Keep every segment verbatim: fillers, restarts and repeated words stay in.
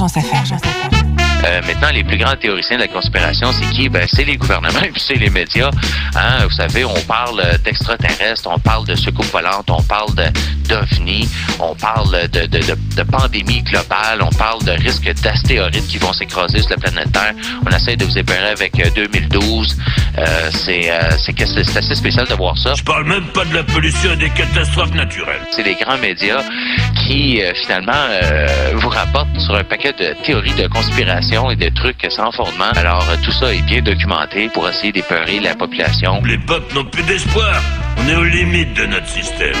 Euh, maintenant, les plus grands théoriciens de la conspiration, c'est qui? Ben, c'est les gouvernements et puis c'est les médias. Hein? Vous savez, on parle d'extraterrestres, on parle de soucoupes volantes, on parle de, d'ovnis, on parle de, de, de, de pandémie globale, on parle de risques d'astéroïdes qui vont s'écraser sur la planète Terre. On essaie de vous épeurer avec deux mille douze. Euh, c'est, euh, c'est, c'est assez spécial de voir ça. Je parle même pas de la pollution et des catastrophes naturelles. C'est les grands médias qui, euh, finalement, euh, vous rapportent sur un paquet de théories de conspiration et de trucs sans fondement. Alors, euh, tout ça est bien documenté pour essayer d'épeurer la population. Les peuples n'ont plus d'espoir. On est aux limites de notre système.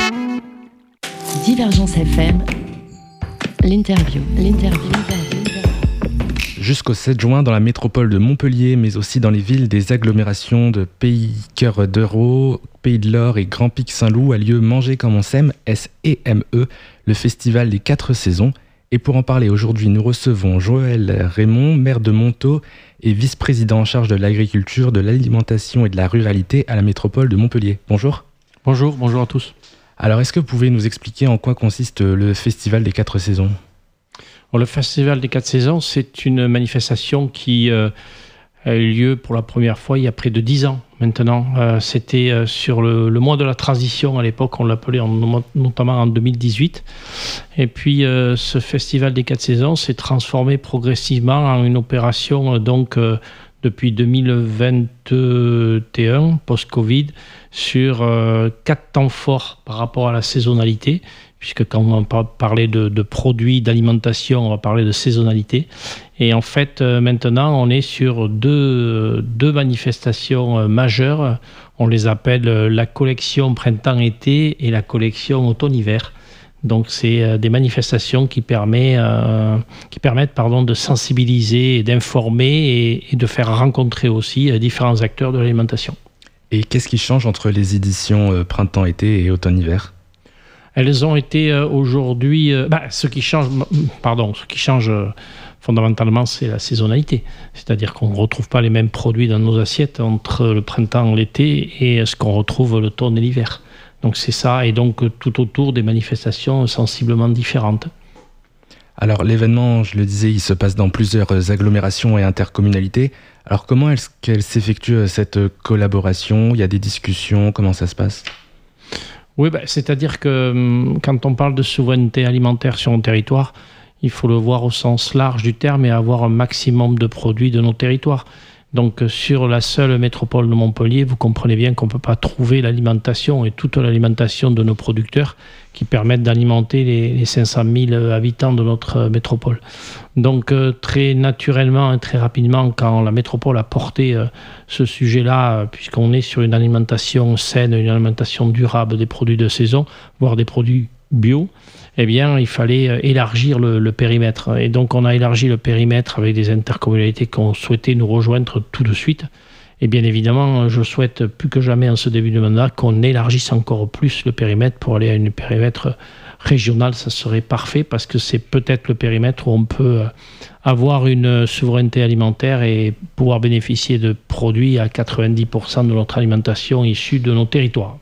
Divergence F M, l'interview, l'interview, l'interview. Jusqu'au sept juin, dans la métropole de Montpellier, mais aussi dans les villes des agglomérations de Pays Cœur d'Euro, Pays de l'Or et Grand Pic Saint-Loup, a lieu Manger comme on s'aime, S E M E, le festival des quatre saisons. Et pour en parler aujourd'hui, nous recevons Joël Raymond, maire de Montaut et vice-président en charge de l'agriculture, de l'alimentation et de la ruralité à la métropole de Montpellier. Bonjour. Bonjour, bonjour à tous. Alors, est-ce que vous pouvez nous expliquer en quoi consiste le festival des quatre saisons ? Bon, le festival des quatre saisons, c'est une manifestation qui euh, a eu lieu pour la première fois il y a près de dix ans maintenant. Euh, c'était euh, sur le, le mois de la transition à l'époque, on l'appelait en, notamment en deux mille dix-huit. Et puis euh, ce festival des quatre saisons s'est transformé progressivement en une opération euh, donc euh, depuis deux mille vingt et un, post-Covid, sur euh, quatre temps forts par rapport à la saisonnalité. Puisque quand on va parler de, de produits d'alimentation, on va parler de saisonnalité. Et en fait, euh, maintenant, on est sur deux, deux manifestations euh, majeures. On les appelle euh, la collection printemps-été et la collection automne-hiver. Donc, c'est euh, des manifestations qui, permet, euh, qui permettent pardon, de sensibiliser, et d'informer et, et de faire rencontrer aussi euh, différents acteurs de l'alimentation. Et qu'est-ce qui change entre les éditions euh, printemps-été et automne-hiver ? Elles ont été euh, aujourd'hui... Euh, bah, ce qui change, pardon, ce qui change euh, fondamentalement, c'est la saisonnalité. C'est-à-dire qu'on ne retrouve pas les mêmes produits dans nos assiettes entre le printemps, l'été et ce qu'on retrouve l'automne et l'hiver. Donc c'est ça, et donc tout autour des manifestations sensiblement différentes. Alors l'événement, je le disais, il se passe dans plusieurs agglomérations et intercommunalités. Alors comment est-ce qu'elle s'effectue cette collaboration ? Il y a des discussions, comment ça se passe ? Oui, bah, c'est-à-dire que quand on parle de souveraineté alimentaire sur un territoire, il faut le voir au sens large du terme et avoir un maximum de produits de nos territoires. Donc sur la seule métropole de Montpellier, vous comprenez bien qu'on ne peut pas trouver l'alimentation et toute l'alimentation de nos producteurs qui permettent d'alimenter les, les cinq cent mille habitants de notre métropole. Donc euh, très naturellement et très rapidement, quand la métropole a porté euh, ce sujet-là, euh, puisqu'on est sur une alimentation saine, une alimentation durable, des produits de saison, voire des produits bio, eh bien, il fallait élargir le, le périmètre. Et donc, on a élargi le périmètre avec des intercommunalités qui ont souhaité nous rejoindre tout de suite. Et bien évidemment, je souhaite plus que jamais en ce début de mandat qu'on élargisse encore plus le périmètre pour aller à un périmètre régional. Ça serait parfait parce que c'est peut-être le périmètre où on peut avoir une souveraineté alimentaire et pouvoir bénéficier de produits à quatre-vingt-dix pour cent de notre alimentation issue de nos territoires.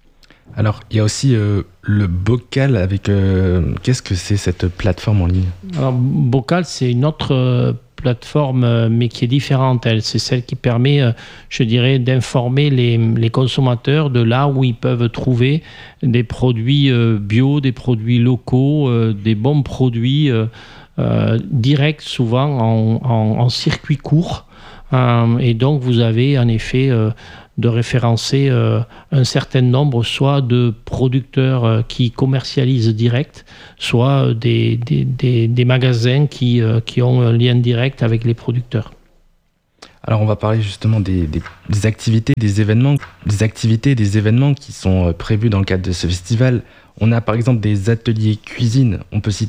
Alors, il y a aussi euh, le Bocal avec... Euh, qu'est-ce que c'est cette plateforme en ligne ? Alors, Bocal, c'est une autre euh, plateforme, euh, mais qui est différente. Elle, c'est celle qui permet, euh, je dirais, d'informer les, les consommateurs de là où ils peuvent trouver des produits euh, bio, des produits locaux, euh, des bons produits euh, euh, directs, souvent en, en, en circuit court. Euh, et donc, vous avez en effet... Euh, de référencer euh, un certain nombre, soit de producteurs euh, qui commercialisent direct, soit des, des, des, des magasins qui, euh, qui ont un lien direct avec les producteurs. Alors on va parler justement des, des, des activités, des événements, des activités, des événements qui sont prévus dans le cadre de ce festival. On a par exemple des ateliers cuisine, on peut citer